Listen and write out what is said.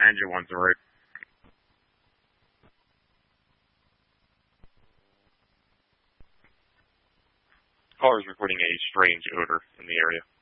engine ones are right. Car is reporting a strange odor in the area.